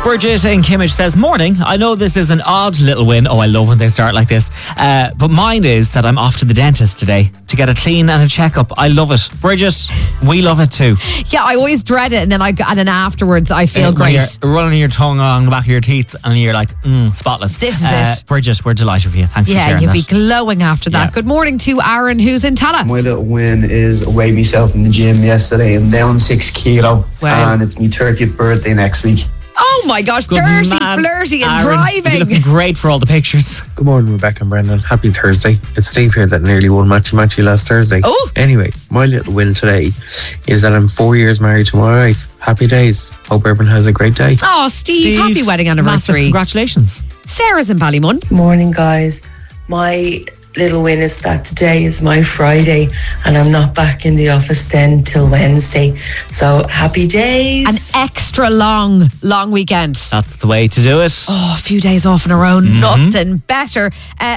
Bridget in Kimmage says, morning, I know this is an odd little win. Oh, I love when they start like this. But mine is that I'm off to the dentist today to get a clean and a checkup. I love it. Bridget, we love it too. Yeah, I always dread it, and then afterwards I feel great. You're running your tongue along the back of your teeth and you're like, spotless. This is it. Bridget, we're delighted for you. Thanks for sharing that. Yeah, you'll be glowing after that. Yeah. Good morning to Aaron, who's in Tala. My little win is I weighed myself in the gym yesterday. I'm down 6 kilo. Wow. And it's my 30th birthday next week. Oh my gosh, Good dirty, man, flirty and Aaron. driving. You're looking great for all the pictures. Good morning, Rebecca and Brendan. Happy Thursday. It's Steve here that nearly won Matchy last Thursday. Oh. Anyway, my little win today is that I'm 4 years married to my wife. Happy days. Hope everyone has a great day. Oh, Steve, happy wedding anniversary. Congratulations. Sarah's in Ballymun. Morning, guys. My little win is that today is my Friday and I'm not back in the office then till Wednesday. So happy days. An extra long weekend. That's the way to do it. Oh, a few days off in a row. Nothing better.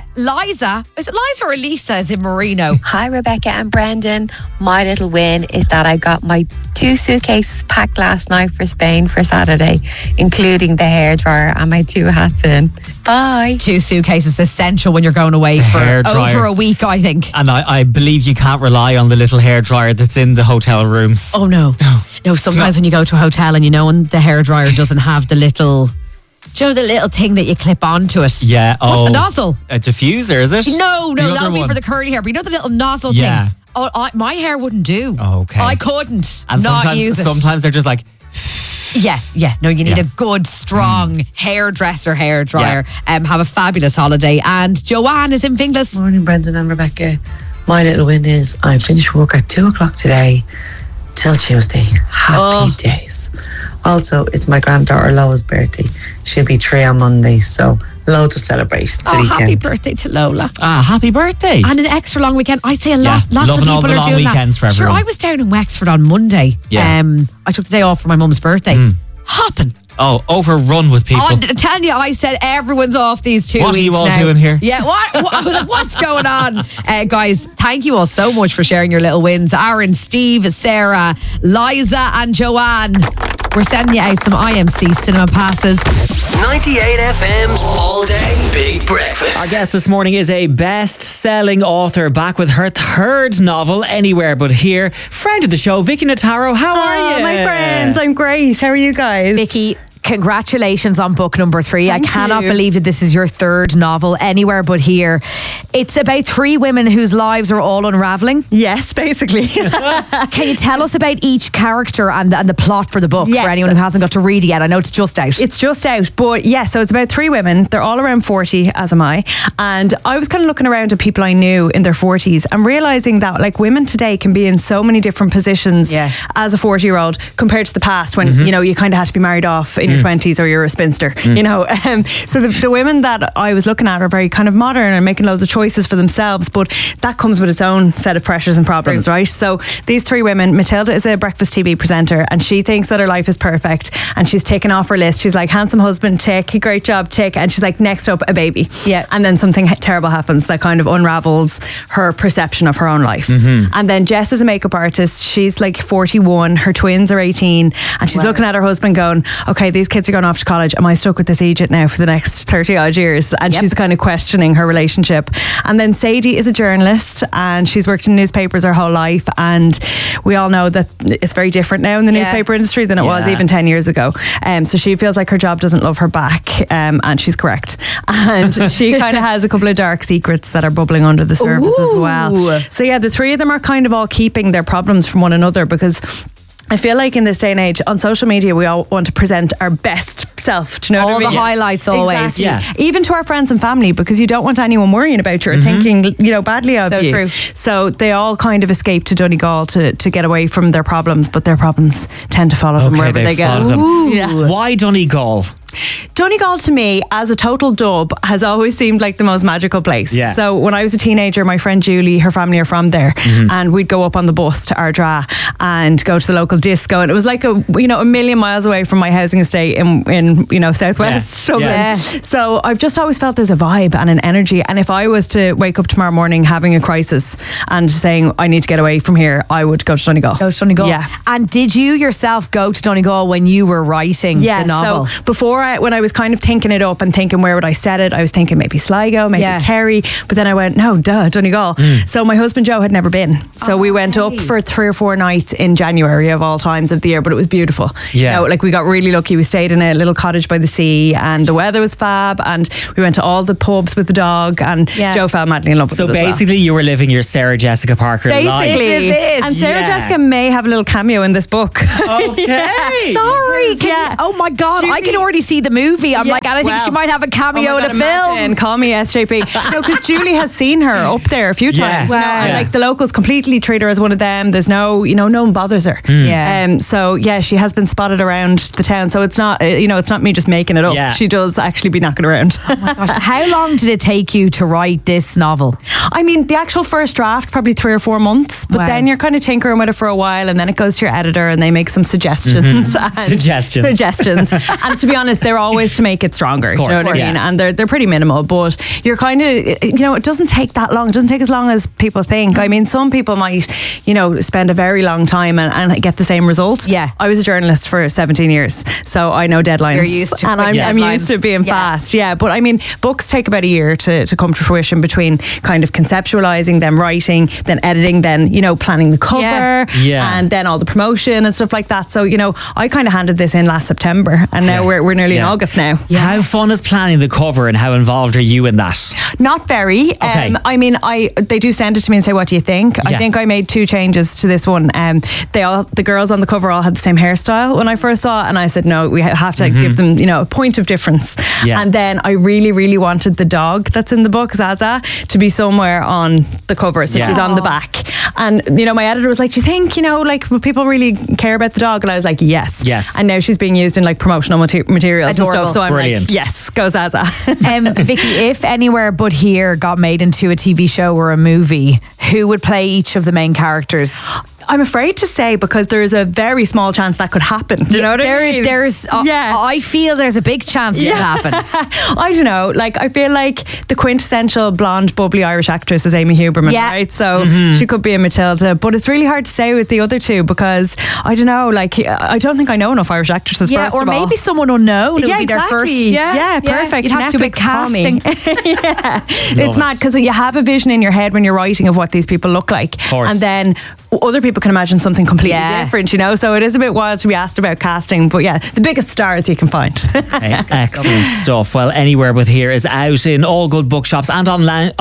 Liza, is it Liza or Lisa is in Marino? Hi, Rebecca and Brendan. My little win is that I got my 2 suitcases packed last night for Spain for Saturday, including the hairdryer and my 2 hats in. Bye. 2 suitcases essential when you're going away for over a week, I think. And I believe you can't rely on the little hairdryer that's in the hotel rooms. Oh, no. No, sometimes when you go to a hotel and when the hairdryer doesn't have the little... Do you know the little thing that you clip onto it? Yeah. What's the nozzle? A diffuser, is it? No, that would be for the curly hair. But you know the little nozzle thing? Oh, my hair wouldn't do. Okay. I couldn't and not use it. Sometimes they're just like... Yeah. No, you need a good, strong hairdryer. Have a fabulous holiday. And Joanne is in Finglas. Morning, Brendan and Rebecca. My little win is I finished work at 2 o'clock today till Tuesday. Happy days. Also, it's my granddaughter Lola's birthday. She'll be 3 on Monday, so loads of celebrations. Happy birthday to Lola. Happy birthday. And an extra long weekend. I'd say lots of people all the are long doing weekends that. for everyone. Sure, I was down in Wexford on Monday. Yeah. I took the day off for my mum's birthday. Hopping. Oh, overrun with people. I'm telling you, I said everyone's off these 2 weeks What are you all now. doing here? Yeah, what? I was like, what's going on? Guys, thank you all so much for sharing your little wins. Aaron, Steve, Sarah, Liza and Joanne. We're sending you out some IMC cinema passes. 98 FM's All Day Big Breakfast. Our guest this morning is a best-selling author, back with her 3rd novel, Anywhere But Here. Friend of the show, Vicky Notaro. How are you? My friends, I'm great. How are you guys? Vicky, congratulations on book number 3. Thank I cannot you. believe that this is your 3rd novel, Anywhere But Here. It's about 3 women whose lives are all unravelling. Yes, basically. Can you tell us about each character and the plot for the book Yes. for anyone who hasn't got to read it yet? I know it's just out. It's just out, but yeah, so it's about 3 women. They're all around 40, as am I. And I was kind of looking around at people I knew in their 40s and realising that like women today can be in so many different positions as a 40-year-old compared to the past when, you kind of had to be married off in your 20s or you're a spinster, So the women that I was looking at are very kind of modern and making loads of choices for themselves, but that comes with its own set of pressures and problems, right? So these 3 women, Matilda is a breakfast TV presenter and she thinks that her life is perfect and she's taken off her list. She's like, handsome husband, tick, great job, tick. And she's like, next up, a baby. Yeah. And then something terrible happens that kind of unravels her perception of her own life. And then Jess is a makeup artist. She's like 41, her twins are 18 and she's looking at her husband going, okay, these kids are going off to college. Am I stuck with this Egypt now for the next 30 odd years? And she's kind of questioning her relationship. And then Sadie is a journalist and she's worked in newspapers her whole life. And we all know that it's very different now in the newspaper industry than it was even 10 years ago. So she feels like her job doesn't love her back. And she's correct. And she kind of has a couple of dark secrets that are bubbling under the surface as well. So yeah, the 3 of them are kind of all keeping their problems from one another because I feel like in this day and age, on social media, we all want to present our best self. Do you know what I mean? All the highlights always. Exactly. Yeah. Even to our friends and family, because you don't want anyone worrying about you or thinking, badly of So you. true. So they all kind of escape to Donegal to get away from their problems, but their problems tend to follow them wherever they go. follow them. Yeah. Why Donegal? Donegal to me, as a total dub, has always seemed like the most magical place. Yeah. So when I was a teenager, my friend Julie, her family are from there, and we'd go up on the bus to Ardra and go to the local disco, and it was like a million miles away from my housing estate in southwest Dublin. Yeah. So I've just always felt there's a vibe and an energy, and if I was to wake up tomorrow morning having a crisis and saying I need to get away from here, I would go to Donegal. Go to Donegal. Yeah. And did you yourself go to Donegal when you were writing the novel? So before when I was kind of thinking it up and thinking where would I set it, I was thinking maybe Sligo, maybe Kerry, but then I went, no, Donegal. So my husband Joe had never been. So we went up for 3 or 4 nights in January of all times of the year, but it was beautiful. Yeah. Like we got really lucky. We stayed in a little cottage by the sea and the weather was fab, and we went to all the pubs with the dog, and Joe fell madly in love with So it as well. basically you were living your Sarah Jessica Parker life. Basically. This is it. And Sarah Yeah. Jessica may have a little cameo in this book. Okay. Sorry. Oh my God. I can already see the movie. I'm like, and I think she might have a cameo in a film. And call me SJP. No, because Julie has seen her up there a few times. Wow. And Yeah. like the locals completely treat her as one of them. There's no one bothers her. Yeah. So yeah, she has been spotted around the town. So it's not, it's not me just making it up. Yeah. She does actually be knocking around. How long did it take you to write this novel? I mean, the actual first draft, probably 3 or 4 months, but Wow. then you're kind of tinkering with it for a while, and then it goes to your editor and they make some suggestions. And Suggestions. And to be honest, they're always to make it stronger. Course, you know what I mean? yeah. And they're pretty minimal, but you're kind of, it doesn't take that long. It doesn't take as long as people think. I mean, some people might, spend a very long time and get the same result. Yeah. I was a journalist for 17 years, so I know deadlines. You're used to and quick I'm deadlines. used to being Yeah. fast. Yeah, but I mean, books take about a year to come to fruition, between kind of conceptualizing, then writing, then editing, then planning the cover, Yeah. and then all the promotion and stuff like that. So I kind of handed this in last September, and now we're nearly in August now. How fun is planning the cover, and how involved are you in that? Not very. Okay. I mean, they do send it to me and say, "What do you think?" I Yeah. think I made 2 changes to this one. The girls on the cover all had the same hairstyle when I first saw it, and I said, "No, we have to give them, a point of difference." Yeah. And then I really, really wanted the dog that's in the book, Zaza, to be somewhere on the cover, so she's on the back. And my editor was like, "Do you think, will people really care about the dog?" And I was like, "Yes, Yes." And now she's being used in like promotional materials Adorable. and stuff. So I'm Brilliant. like, "Yes, go Zaza." Vicky, if Anywhere But Here got made into a TV show or a movie, who would play each of the main characters? I'm afraid to say, because there's a very small chance that could happen. Do you know what I mean? I feel there's a big chance it could happen. I don't know. Like, I feel like the quintessential blonde, bubbly Irish actress is Amy Huberman, Yeah. right? So she could be a Matilda, but it's really hard to say with the other two, because I don't know. Like, I don't think I know enough Irish actresses. Yeah, first or of all. maybe someone unknown. It Yeah, would be their first. exactly. Yeah, perfect. You'd have to be Netflix, call me. casting. Yeah, it's mad, because you have a vision in your head when you're writing of what these people look like, course. and then other people can imagine something completely Yeah. different. So it is a bit wild to be asked about casting, but yeah, the biggest stars you can find. Excellent stuff. Well, Anywhere But Here is out in all good bookshops and online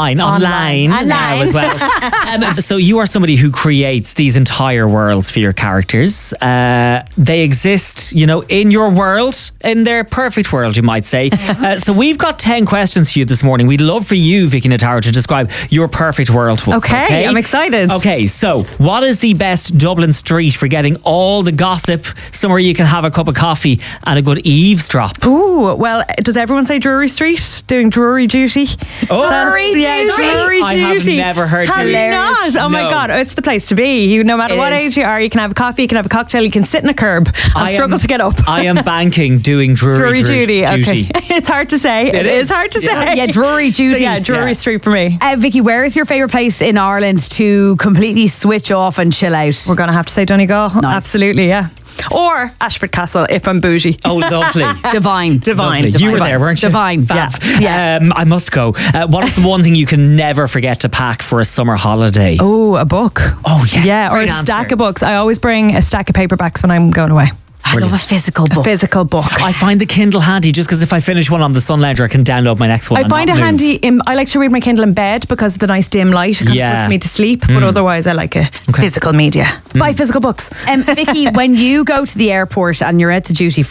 now as well. So you are somebody who creates these entire worlds for your characters. They exist, in your world, in their perfect world, you might say. So we've got 10 questions for you this morning. We'd love for you, Vicky Notaro, to describe your perfect world to us. Okay, I'm excited. Okay, so what is the best Dublin street for getting all the gossip, somewhere you can have a cup of coffee and a good eavesdrop? Ooh, well, does everyone say Drury Street? Doing Drury duty? Oh, Drury duty. Drury I have duty. never heard Have of you it. not? Oh my No. God, it's the place to be. No matter It what is. age you are, you can have a coffee, you can have a cocktail, you can sit in a curb and struggle to get up. I am banking doing Drury duty. Okay. It's hard to say. It is hard to say. Yeah, Drury duty. So yeah, Drury Yeah. Street for me. Vicky, where is your favourite place in Ireland to completely switch off and chill out? We're going to have to say Donegal. Nice. Absolutely, yeah. Or Ashford Castle if I'm bougie. Oh, lovely. Divine. Lovely. You were there, weren't you? Divine. Fab. Yeah. I must go. What is the one thing you can never forget to pack for a summer holiday? Oh, a book. Oh, yeah. Yeah, or a Great stack answer. of books. I always bring a stack of paperbacks when I'm going away. I love a physical book. A physical book. I find the Kindle handy just because if I finish one on the Sun Ledger, I can download my next one. I and find not it move. handy. I like to read my Kindle in bed because of the nice dim light. It kind Yeah. of puts me to sleep. But otherwise, I like a physical media. Buy physical books. Vicky, when you go to the airport and you're at the duty free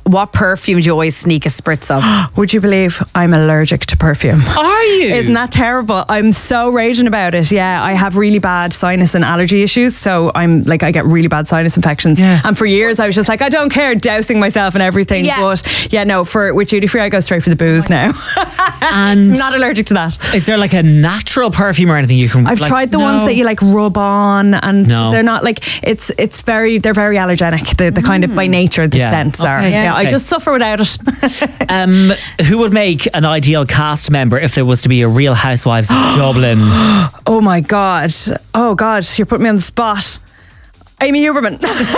What perfume do you always sneak a spritz of? Would you believe I'm allergic to perfume? Are you? Isn't that terrible? I'm so raging about it. Yeah, I have really bad sinus and allergy issues, so I get really bad sinus infections. Yeah. And for years I was just like, I don't care, dousing myself and everything. Yeah. But yeah, no, with duty free I go straight for the booze now. And I'm not allergic to that. is there like a natural perfume or anything you can? I've tried the ones that you like rub on, and No. they're not like they're very allergenic. The kind of by nature the Yeah. scents are. Okay. Yeah, I Okay. just suffer without it. Who would make an ideal cast member if there was to be a Real Housewives of Dublin? Oh my God. Oh God, you're putting me on the spot. Amy Huberman.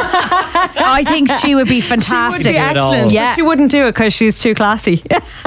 I think she would be She would fantastic. be excellent. Yeah. But she wouldn't do it because she's too classy.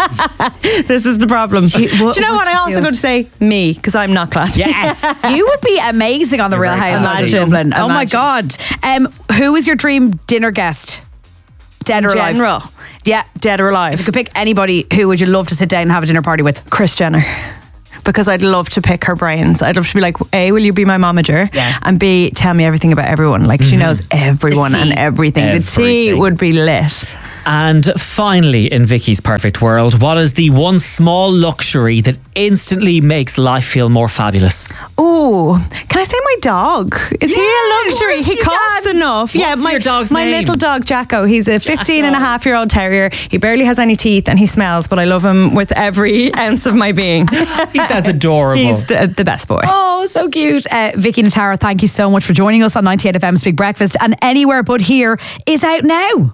This is the problem. Do you know what? I also going to say me because I'm not classy. Yes. You would be amazing on the Real very Housewives classy. of Dublin. Oh my Imagine. God. Who is your dream dinner guest? Dead or alive? General. Yeah. Dead or alive. If you could pick anybody, who would you love to sit down and have a dinner party with? Kris Jenner. Because I'd love to pick her brains. I'd love to be like, A, will you be my momager? Yeah. And B, tell me everything about everyone. Like she knows everyone The tea. and everything. The tea Everything. would be lit. And finally, in Vicky's perfect world, what is the one small luxury that instantly makes life feel more fabulous? Ooh, can I say my dog? Is he a luxury? He costs enough. What's your dog's my name? little dog, Jacko. He's a 15 and a half year old terrier. He barely has any teeth and he smells, but I love him with every ounce of my being. He sounds adorable. He's the best boy. Oh, so cute. Vicky and Tara, thank you so much for joining us on 98 FM's Big Breakfast. And Anywhere But Here is out now.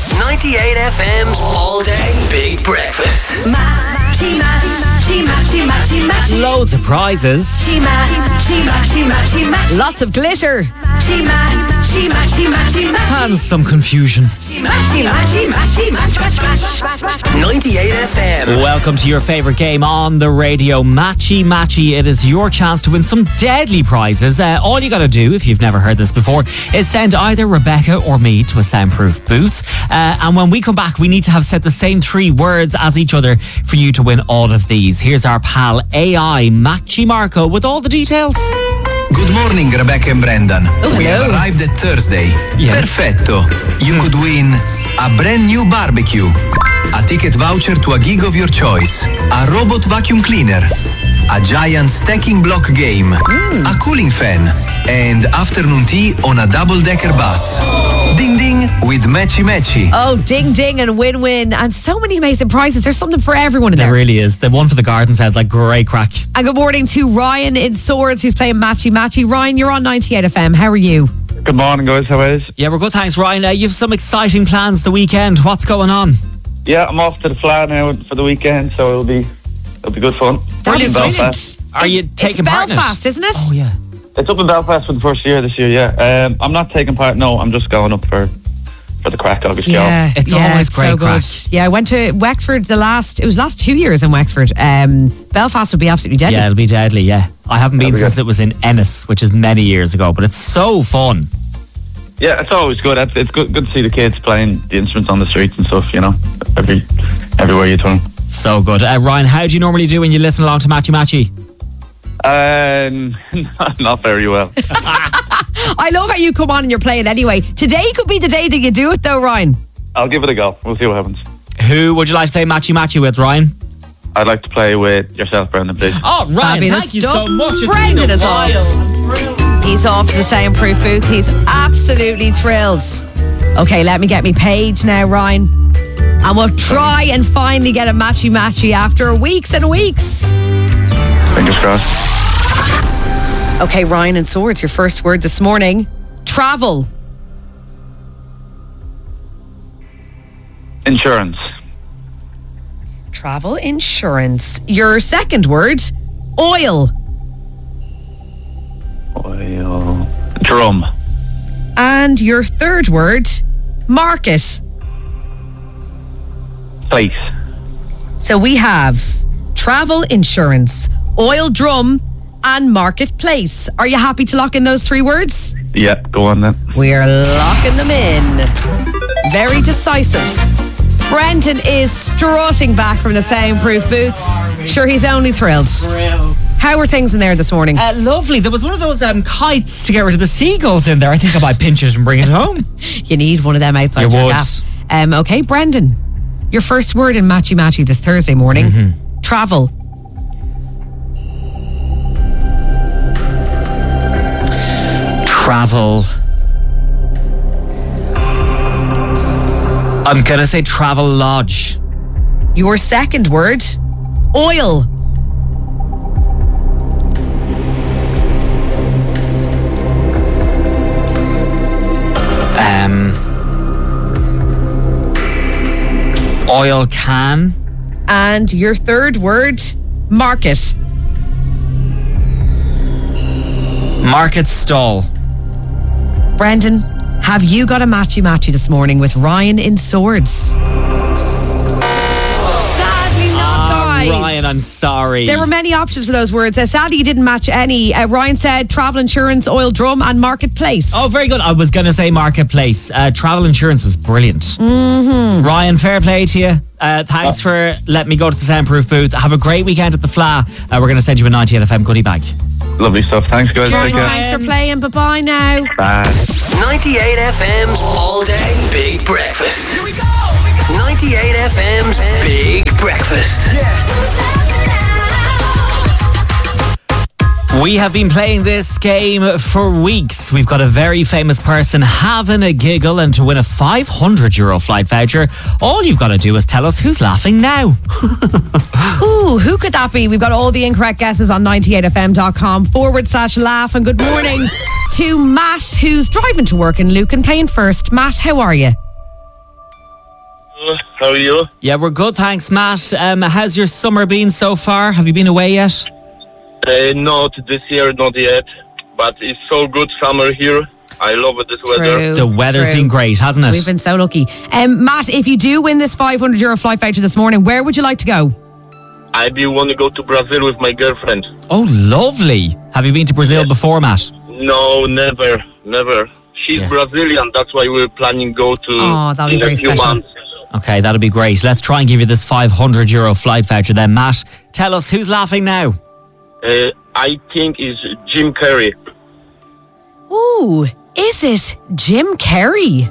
98 FM's All Day Big Breakfast. Matchy, matchy, matchy, matchy, matchy. Loads of prizes. Matchy, matchy, matchy, matchy, matchy. Lots of glitter. Matchy, matchy, matchy, matchy, matchy. And some confusion. Matchy, matchy, matchy, match, match, match. 98 FM. Welcome to your favourite game on the radio, Matchy Matchy. It is your chance to win some deadly prizes. All you got to do, if you've never heard this before, is send either Rebecca or me to a soundproof booth. And when we come back, we need to have said the same 3 words as each other for you to win all of these. Here's our pal AI Matchy Marco with all the details. Good morning, Rebecca and Brendan. We have arrived at Thursday. Yeah. Perfetto. You could win a brand new barbecue, a ticket voucher to a gig of your choice, a robot vacuum cleaner, a giant stacking block game, a cooling fan, and afternoon tea on a double-decker bus. Ding ding with Matchy Matchy. Oh, ding ding and win win. And so many amazing prizes. There's something for everyone in There there. really is. The one for the garden sounds like great crack. And good morning to Ryan in Swords. He's playing Matchy Matchy. Ryan, you're on 98 FM. How are you? Good morning, guys. How is? Yeah, we're good, thanks, Ryan. You have some exciting plans the weekend. What's going on? Yeah, I'm off to the Flat now for the weekend, so it'll be good fun. Brilliant. Belfast. Are you taking it's part in it? Belfast, isn't it? Oh, yeah. It's up in Belfast for the first year this year. Yeah, I'm not taking part. No, I'm just going up for the crack, obviously. Yeah, It's yeah, always it's great so crack. good. Yeah, I went to Wexford last 2 years in Wexford. Belfast would be absolutely deadly. Yeah, it'll be deadly, yeah. I haven't been That'll be since good. it was in Ennis, which is many years ago, but it's so fun. Yeah, it's always good. It's good to see the kids playing the instruments on the streets and stuff. You know, everywhere you turn. So good. Ryan, how do you normally do when you listen along to Matchy Matchy? Not very well. I love how you come on and you're playing anyway. Today could be the day that you do it though, Ryan. I'll give it a go. We'll see what happens. Who would you like to play Matchy Matchy with, Ryan? I'd like to play with yourself, Brendan, please. Oh, Ryan, Fabulous thank you stuff. so much. It's Brendan been a is off. while. He's off to the soundproof booth. He's absolutely thrilled. Okay, let me get me page now, Ryan. And we'll try and finally get a Matchy Matchy after weeks and weeks. Fingers crossed. Okay, Ryan and Swords, your first word this morning. Travel. Insurance. Travel insurance. Your second word. Oil. Oil. Drum. And your third word. Market. Place. So we have travel insurance, oil drum, and marketplace. Are you happy to lock in those 3 words? Yeah, go on then. We're locking them in. Very decisive. Brendan is strutting back from the soundproof booth. Sure, he's only thrilled. How were things in there this morning? Lovely. There was one of those kites to get rid of the seagulls in there. I think I might pinch it and bring it home. You need one of them outside You your would. gap. Okay, Brendan, your first word in Matchy Matchy this Thursday morning. Travel. Travel. I'm going to say travel lodge. Your second word, oil. Oil can. And your third word, market. Market stall. Brendan, have you got a Matchy Matchy this morning with Ryan in Swords? Sadly not, guys. Ryan, I'm sorry. There were many options for those words. Sadly, you didn't match any. Ryan said travel insurance, oil drum, and marketplace. Oh, very good. I was going to say marketplace. Travel insurance was brilliant. Ryan, fair play to you. Thanks for letting me go to the soundproof booth. Have a great weekend at the Fla. We're going to send you a 98 FM goodie bag. Lovely stuff. Thanks, guys. Cheers, Take care. thanks for playing. Bye-bye now. Bye. 98 FM's All Day Big Breakfast. Here we go. 98 FM's Big Breakfast. We have been playing this game for weeks. We've got a very famous person having a giggle, and to win a €500 flight voucher, all you've got to do is tell us who's laughing now. Ooh, who could that be? We've got all the incorrect guesses on 98fm.com/laugh. And good morning to Matt, who's driving to work in Lucan, paying first. Matt, how are you? How are you? Yeah, we're good, thanks, Matt. How's your summer been so far? Have you been away yet? Not this year, not yet. But it's so good summer here. I love this weather. The weather's been great, hasn't it? We've been so lucky. Matt, if you do win this €500 flight voucher this morning, where would you like to go? I want to go to Brazil with my girlfriend. Oh, lovely. Have you been to Brazil before, Matt? No, never. She's Brazilian, that's why we're planning to go to that'll be in very a few special. months. Okay, that'll be great. Let's try and give you this €500 flight voucher then. Matt, tell us who's laughing now. I think it's Jim Carrey. Ooh, is it Jim Carrey?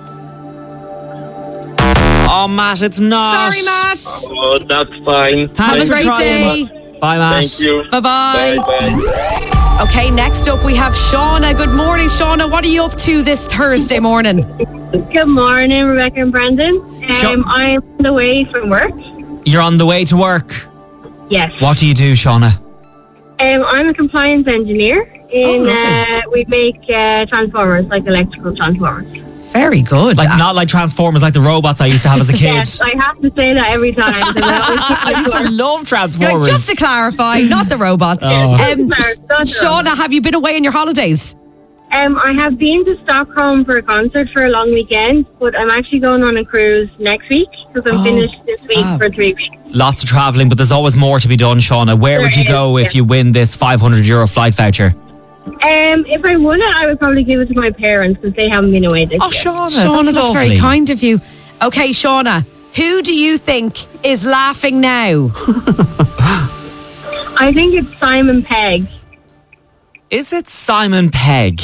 Oh, Matt, it's not. Sorry, Matt. Oh, that's fine. Have a great day. Bye, Matt. Thank you. Bye-bye. Bye. Okay, next up we have Shauna. Good morning, Shauna. What are you up to this Thursday morning? Good morning, Rebecca and Brandon. I'm on the way from work. You're on the way to work? Yes. What do you do, Shauna? I'm a compliance engineer. We make transformers, like electrical transformers. Very good. Like not like Transformers, like the robots I used to have as a kid. Yes, I have to say that every time. I used to love Transformers. Just to clarify, not the robots. Shauna, have you been away on your holidays? I have been to Stockholm for a concert for a long weekend, but I'm actually going on a cruise next week because I'm finished this week for 3 weeks. Lots of travelling, but there's always more to be done, Shauna. Where would you go if you win this €500 flight voucher? If I won it, I would probably give it to my parents because they haven't been away this year. Shauna, that's very kind of you. Okay, Shauna, who do you think is laughing now? I think it's Simon Pegg. Is it Simon Pegg?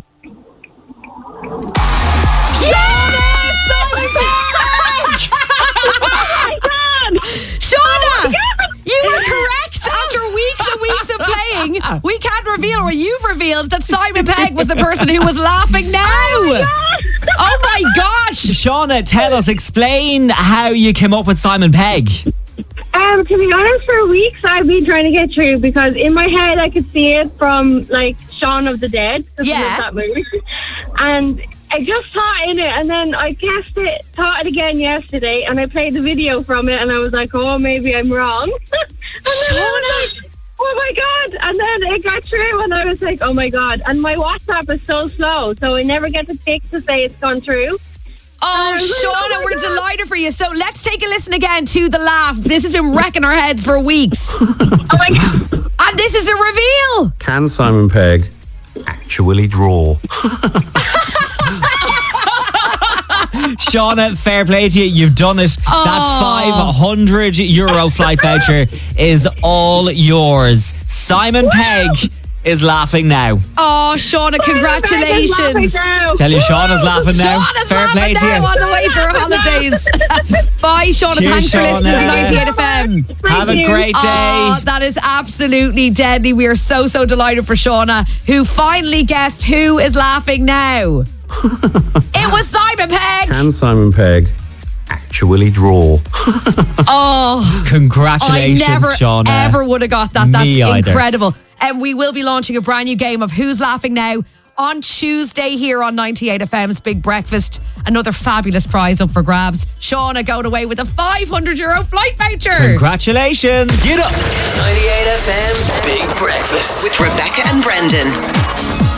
Shauna, you were correct after weeks and weeks of playing. We can't reveal, or you've revealed, that Simon Pegg was the person who was laughing now. Oh my gosh. Shauna, tell us, explain how you came up with Simon Pegg. To be honest, for weeks I've been trying to get through because in my head I could see it from like Shaun of the Dead. That movie. And I just thought in it, and then I guessed it, thought it again yesterday, and I played the video from it, and I was like, oh, maybe I'm wrong. And then I was like, oh my God. And then it got through, and I was like, oh my God. And my WhatsApp is so slow, so I never get the tick to say it's gone through. Oh, Shauna, we're delighted for you. So let's take a listen again to the laugh. This has been wrecking our heads for weeks. Oh my God. And this is a reveal. Can Simon Pegg actually draw? Shauna, fair play to you. You've done it. That €500 flight voucher is all yours. Simon Pegg is laughing now. Oh, Shauna, congratulations. Tell you, Shauna's laughing now. Shauna's Fair play laughing to you. now on the way to her holidays. Bye, Shauna. Cheers, Thanks for listening to Shauna. 98 FM. Have a great day. Oh, that is absolutely deadly. We are so delighted for Shauna, who finally guessed who is laughing now. It was Simon Pegg. Can Simon Pegg actually draw? Oh, Congratulations, I never Shauna. ever would have got that. That's Me either. incredible. And we will be launching a brand new game of Who's Laughing Now on Tuesday here on 98 FM's Big Breakfast. Another fabulous prize up for grabs. Shauna going away with a €500 flight voucher. Congratulations. Get up. 98 FM's Big Breakfast With Rebecca and Brendan.